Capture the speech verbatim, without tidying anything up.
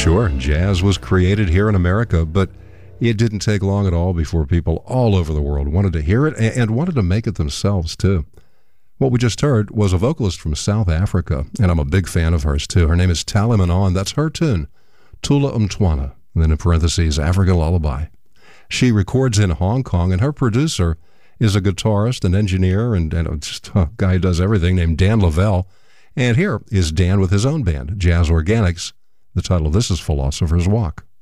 Sure, jazz was created here in America, but it didn't take long at all before people all over the world wanted to hear it and wanted to make it themselves, too. What we just heard was a vocalist from South Africa, and I'm a big fan of hers, too. Her name is Tali Manon. That's her tune, Tula Umtwana, and then in parentheses, African Lullaby. She records in Hong Kong, and her producer is a guitarist, an engineer, and, and just a guy who does everything named Dan Lavelle. And here is Dan with his own band, Jazz Organics. The title of this is Philosopher's Walk.